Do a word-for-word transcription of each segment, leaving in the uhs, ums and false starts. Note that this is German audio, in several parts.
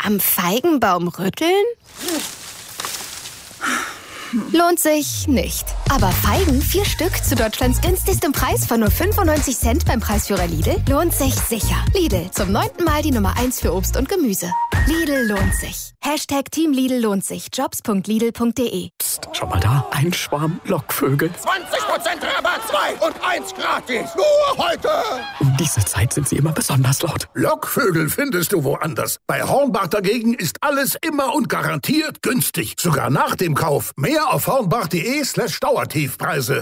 Am Feigenbaum rütteln? Lohnt sich nicht. Aber Feigen, vier Stück zu Deutschlands günstigstem Preis von nur fünfundneunzig Cent beim Preisführer Lidl, lohnt sich sicher. Lidl, zum neunten Mal die Nummer eins für Obst und Gemüse. Lidl lohnt sich. Hashtag Team Lidl lohnt sich. Jobs punkt lidl punkt de. Psst, schau mal da. Ein Schwarm Lockvögel. zwanzig Prozent Rabatt, zwei und eins gratis. Nur heute. Um diese Zeit sind sie immer besonders laut. Lockvögel findest du woanders. Bei Hornbach dagegen ist alles immer und garantiert günstig. Sogar nach dem Kauf. Mehr auf hornbach.de slash Dauertiefpreise.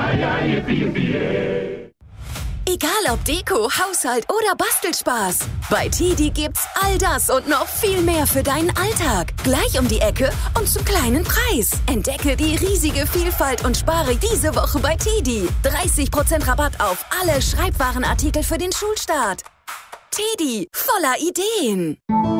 Egal ob Deko, Haushalt oder Bastelspaß. Bei Tidi gibt's all das und noch viel mehr für deinen Alltag. Gleich um die Ecke und zum kleinen Preis. Entdecke die riesige Vielfalt und spare diese Woche bei Tidi. dreißig Prozent Rabatt auf alle Schreibwarenartikel für den Schulstart. Tidi, voller Ideen.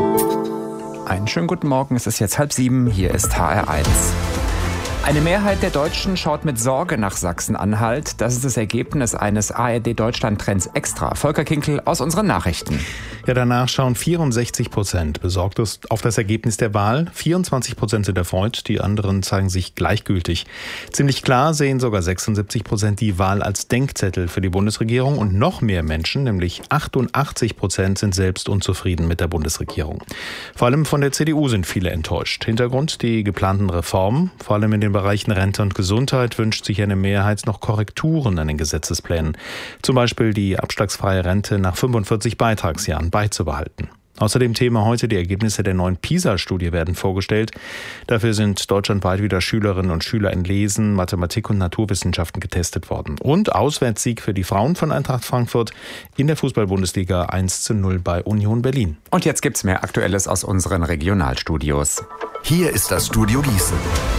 Einen schönen guten Morgen, es ist jetzt halb sieben, hier ist H R eins. Eine Mehrheit der Deutschen schaut mit Sorge nach Sachsen-Anhalt. Das ist das Ergebnis eines A R D-Deutschland-Trends Extra. Volker Kinkel aus unseren Nachrichten. Ja, danach schauen vierundsechzig Prozent besorgt auf das Ergebnis der Wahl. vierundzwanzig Prozent sind erfreut, die anderen zeigen sich gleichgültig. Ziemlich klar sehen sogar sechsundsiebzig Prozent die Wahl als Denkzettel für die Bundesregierung. Und noch mehr Menschen, nämlich achtundachtzig Prozent, sind selbst unzufrieden mit der Bundesregierung. Vor allem von der C D U sind viele enttäuscht. Hintergrund die geplanten Reformen, vor allem in den Bereichen Rente und Gesundheit wünscht sich eine Mehrheit noch Korrekturen an den Gesetzesplänen. Zum Beispiel die abschlagsfreie Rente nach fünfundvierzig Beitragsjahren beizubehalten. Außerdem Thema heute, die Ergebnisse der neuen PISA-Studie werden vorgestellt. Dafür sind deutschlandweit wieder Schülerinnen und Schüler in Lesen, Mathematik und Naturwissenschaften getestet worden. Und Auswärtssieg für die Frauen von Eintracht Frankfurt in der Fußball-Bundesliga eins zu null bei Union Berlin. Und jetzt gibt's mehr Aktuelles aus unseren Regionalstudios. Hier ist das Studio Gießen.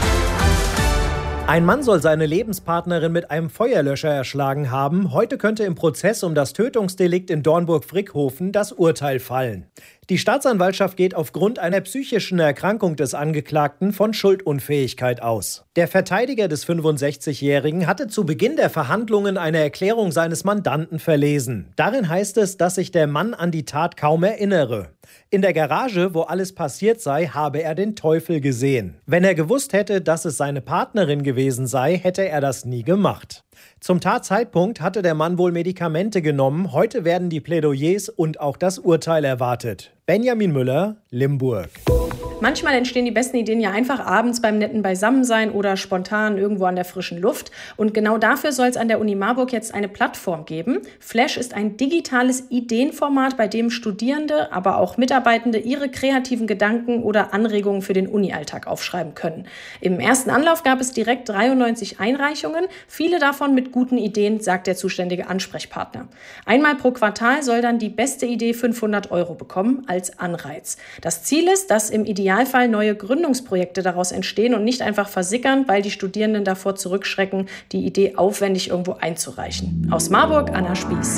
Ein Mann soll seine Lebenspartnerin mit einem Feuerlöscher erschlagen haben. Heute könnte im Prozess um das Tötungsdelikt in Dornburg-Frickhofen das Urteil fallen. Die Staatsanwaltschaft geht aufgrund einer psychischen Erkrankung des Angeklagten von Schuldunfähigkeit aus. Der Verteidiger des fünfundsechzigjährigen hatte zu Beginn der Verhandlungen eine Erklärung seines Mandanten verlesen. Darin heißt es, dass sich der Mann an die Tat kaum erinnere. In der Garage, wo alles passiert sei, habe er den Teufel gesehen. Wenn er gewusst hätte, dass es seine Partnerin gewesen sei, hätte er das nie gemacht. Zum Tatzeitpunkt hatte der Mann wohl Medikamente genommen. Heute werden die Plädoyers und auch das Urteil erwartet. Benjamin Müller, Limburg. Manchmal entstehen die besten Ideen ja einfach abends beim netten Beisammensein oder spontan irgendwo an der frischen Luft. Und genau dafür soll es an der Uni Marburg jetzt eine Plattform geben. Flash ist ein digitales Ideenformat, bei dem Studierende, aber auch Mitarbeitende ihre kreativen Gedanken oder Anregungen für den Uni-Alltag aufschreiben können. Im ersten Anlauf gab es direkt dreiundneunzig Einreichungen, viele davon mit guten Ideen, sagt der zuständige Ansprechpartner. Einmal pro Quartal soll dann die beste Idee fünfhundert Euro bekommen als Anreiz. Das Ziel ist, dass im Idealfall neue Gründungsprojekte daraus entstehen und nicht einfach versickern, weil die Studierenden davor zurückschrecken, die Idee aufwendig irgendwo einzureichen. Aus Marburg, Anna Spieß.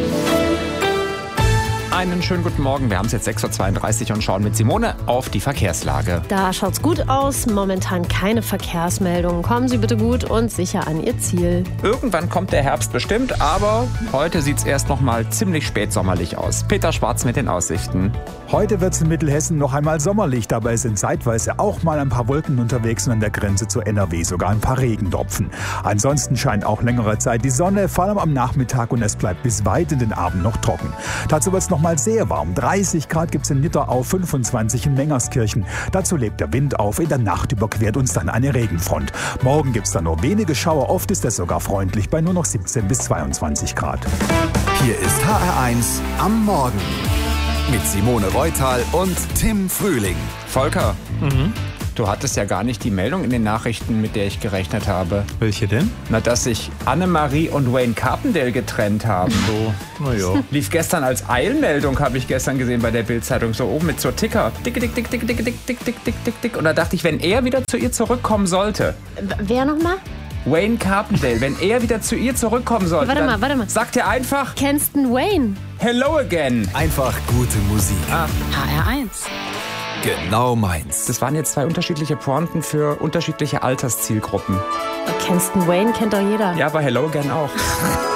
Einen schönen guten Morgen. Wir haben es jetzt sechs Uhr zweiunddreißig und schauen mit Simone auf die Verkehrslage. Da schaut's gut aus. Momentan keine Verkehrsmeldungen. Kommen Sie bitte gut und sicher an Ihr Ziel. Irgendwann kommt der Herbst bestimmt, aber heute sieht es erst noch mal ziemlich spätsommerlich aus. Peter Schwarz mit den Aussichten. Heute wird es in Mittelhessen noch einmal sommerlich. Dabei sind zeitweise auch mal ein paar Wolken unterwegs und an der Grenze zu N R W sogar ein paar Regentropfen. Ansonsten scheint auch längere Zeit die Sonne, vor allem am Nachmittag, und es bleibt bis weit in den Abend noch trocken. Dazu wird es noch mal sehr warm. dreißig Grad gibt es in Nidderau, fünfundzwanzig in Mengerskirchen. Dazu lebt der Wind auf. In der Nacht überquert uns dann eine Regenfront. Morgen gibt es dann nur wenige Schauer. Oft ist es sogar freundlich bei nur noch siebzehn bis zweiundzwanzig Grad. Hier ist H R eins am Morgen mit Simone Reutal und Tim Frühling. Volker, Mhm. du hattest ja gar nicht die Meldung in den Nachrichten, mit der ich gerechnet habe. Welche denn? Na, dass sich Annemarie und Wayne Carpendale getrennt haben. So. Na ja. Lief gestern als Eilmeldung, habe ich gestern gesehen bei der Bild-Zeitung, so oben mit so Ticker. Dick, dick, dick, dick, dick, dick, dick, dick, dick, dick, dick. Und da dachte ich, wenn er wieder zu ihr zurückkommen sollte. Wer nochmal? Wayne Carpendale, wenn er wieder zu ihr zurückkommen sollte. Warte mal, warte mal. Sagt er einfach Kennst du Wayne? Hello again. Einfach gute Musik. Ah. H R eins. Genau meins. Das waren jetzt zwei unterschiedliche Pointen für unterschiedliche Alterszielgruppen. Kennst du Wayne? Kennt doch jeder. Ja, aber Hello again auch.